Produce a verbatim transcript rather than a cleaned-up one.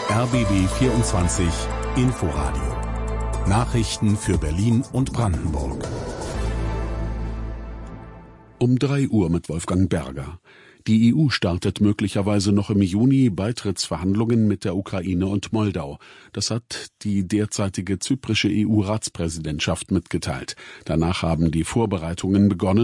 R B B vierundzwanzig Inforadio. Nachrichten für Berlin und Brandenburg. Um drei Uhr mit Wolfgang Berger. Die E U startet möglicherweise noch im Juni Beitrittsverhandlungen mit der Ukraine und Moldau. Das hat die derzeitige zyprische E U-Ratspräsidentschaft mitgeteilt. Danach haben die Vorbereitungen begonnen.